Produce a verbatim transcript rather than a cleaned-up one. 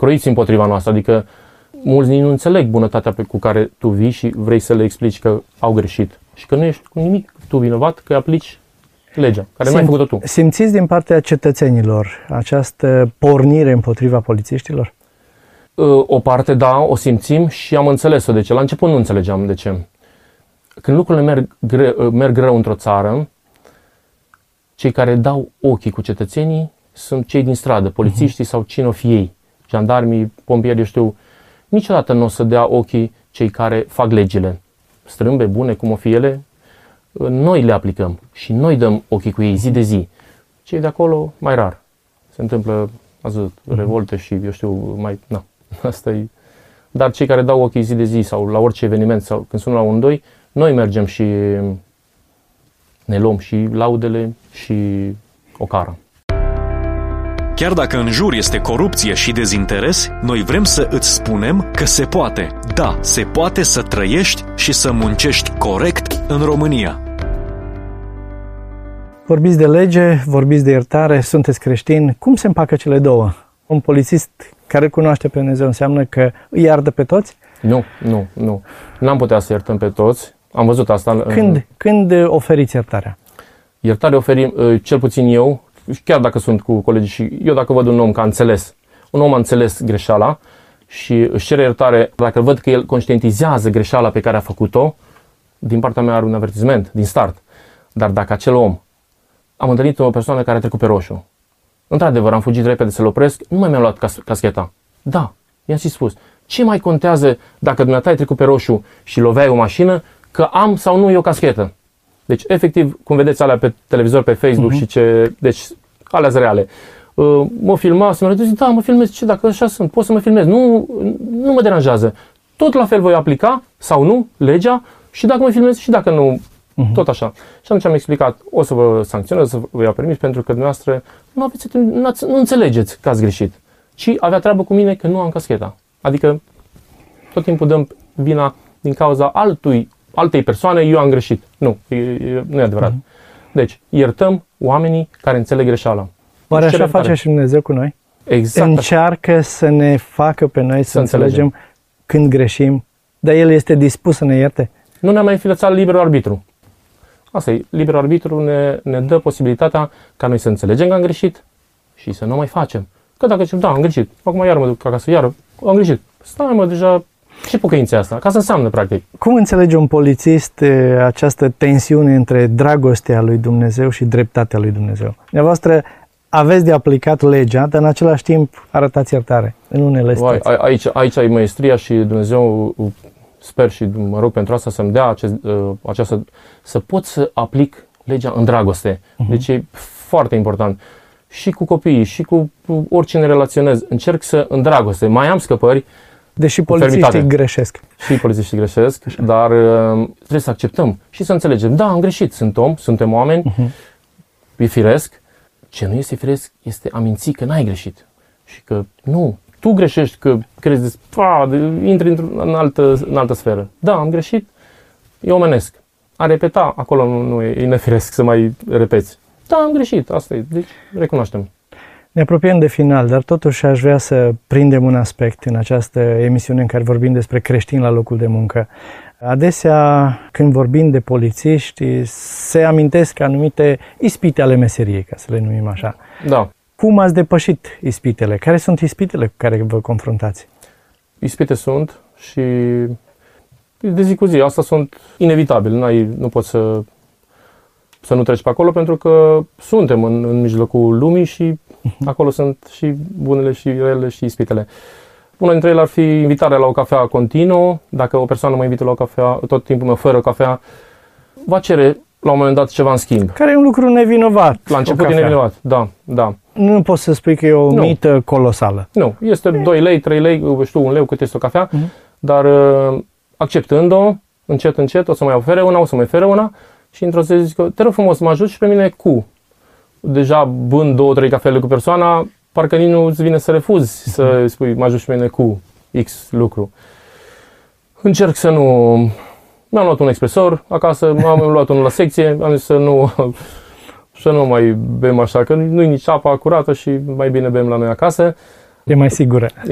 croiți împotriva noastră, adică mulți nu înțeleg bunătatea pe cu care tu vii și vrei să le explici că au greșit și că nu ești cu nimic tu vinovat, că aplici legea, care Sim, nu ai făcut-o tu. Simțiți din partea cetățenilor această pornire împotriva polițiștilor? O parte, da, o simțim și am înțeles-o de ce. La început nu înțelegeam de ce. Când lucrurile merg, gre, merg rău într-o țară, cei care dau ochii cu cetățenii sunt cei din stradă, polițiștii uh-huh. sau cine o fi ei, jandarmii, pompieri, eu știu. Niciodată nu o să dea ochii cei care fac legile. Strâmbe, bune, cum o fi ele, noi le aplicăm și noi dăm ochii cu ei zi de zi. Cei de acolo, mai rar. Se întâmplă, ați văzut, revolte și, eu știu, mai, na, asta e. Dar cei care dau ochii zi de zi sau la orice eveniment sau când sunt la un, doi, noi mergem și ne luăm și laudele și ocara. Chiar dacă în jur este corupție și dezinteres, noi vrem să îți spunem că se poate. Da, se poate să trăiești și să muncești corect în România. Vorbiți de lege, vorbiți de iertare, sunteți creștini. Cum se împacă cele două? Un polițist care cunoaște pe Dumnezeu înseamnă că îi iartă pe toți? Nu, nu, nu. N-am putea să iertăm pe toți. Am văzut asta. Când, în... când oferiți iertarea? Iertare oferim, cel puțin eu, chiar dacă sunt cu colegii și eu dacă văd un om că a înțeles, un om a înțeles greșeala și își cere iertare, dacă văd că el conștientizează greșeala pe care a făcut-o, din partea mea are un avertisment din start. Dar dacă acel om, am întâlnit o persoană care a trecut pe roșu, într-adevăr am fugit repede să-l opresc, nu mai mi-am luat cas- cascheta. Da, i-am și spus. Ce mai contează dacă dumneata ai trecut pe roșu și loveai o mașină, că am sau nu eu caschetă? Deci, efectiv, cum vedeți alea pe televizor, pe Facebook uh-huh. și ce... Deci, alea-s reale. Uh, mă filma, să mă zic, da, mă filmez, ce, dacă așa sunt, pot să mă filmez. Nu, nu mă deranjează. Tot la fel voi aplica, sau nu, legea, și dacă mă filmez și dacă nu, uh-huh. tot așa. Și atunci am explicat, o să vă sancționez, să vă iau permis, pentru că dumneavoastră nu, aveți, nu înțelegeți că ați greșit. Ci avea treabă cu mine că nu am cascheta. Adică, tot timpul dăm vina din cauza altui, altei persoane, eu am greșit. Nu, e, e, nu e adevărat. Uh-huh. Deci, iertăm oamenii care înțeleg greșeala. Oare așa face și Dumnezeu cu noi? Exact. Încearcă să ne facă pe noi să, să înțelegem, înțelegem când greșim, dar El este dispus să ne ierte? Nu ne-a mai înființat liberul arbitru. Asta e, liberul arbitru ne, ne dă posibilitatea ca noi să înțelegem că am greșit și să nu mai facem. Că dacă zicem, da, am greșit, acum iar mă duc acasă, iar am greșit. Stai mă, deja, ce pocăință asta? Ca să înseamnă, practic. Cum înțelege un polițist această tensiune între dragostea lui Dumnezeu și dreptatea lui Dumnezeu? Dumneavoastră aveți de aplicat legea, dar în același timp arătați iertare în unele situații. Vai, aici, aici ai maestria și Dumnezeu, sper și mă rog pentru asta să-mi dea acest, această, să pot să aplic legea în dragoste. Uh-huh. Deci e foarte important. Și cu copiii, și cu oricine relaționez, încerc să în dragoste. Mai am scăpări. Deși polițiștii greșesc. Și polițiștii greșesc, așa. Dar uh, trebuie să acceptăm și să înțelegem. Da, am greșit, sunt om, suntem oameni, uh-huh. e firesc. Ce nu este firesc este a minți că n-ai greșit. Și că nu, tu greșești, că crezi, de, pa, de, intri în altă, în altă sferă. Da, am greșit, e omenesc. A repeta, acolo nu, nu e, e nefiresc să mai repeți. Da, am greșit, asta e, deci recunoaștem. Ne apropiem de final, dar totuși aș vrea să prindem un aspect în această emisiune în care vorbim despre creștini la locul de muncă. Adesea, când vorbim de polițiști, se amintesc anumite ispite ale meseriei, ca să le numim așa. Da. Cum ați depășit ispitele? Care sunt ispitele cu care vă confruntați? Ispite sunt și de zi cu zi, asta sunt inevitabile, N-ai, nu poți să, să nu treci pe acolo, pentru că suntem în, în mijlocul lumii și acolo sunt și bunele și rele și ispitele. Una dintre ele ar fi invitarea la o cafea continuă. Dacă o persoană mă invită la o cafea, tot timpul meu fără cafea, va cere la un moment dat ceva în schimb. Care e un lucru nevinovat. La început e nevinovat, da, da. Nu poți să spui că e o nu. mită colosală. Nu, este doi lei, trei lei, știu, un leu cât este o cafea, uh-huh. dar acceptând-o, încet, încet, o să mai ofere una, o să mai ofere una și într-o zi zic că te rog frumos, mă ajut și pe mine cu. Deja bând două, trei cafele cu persoana, parcă nici nu îți vine să refuzi să spui mă ajut și pe mine cu X lucru. Încerc să nu... Mi-am luat un expresor acasă, am luat unul la secție, am zis să nu, să nu mai bem așa, că nu-i nici apa curată și mai bine bem la noi acasă. E mai sigură.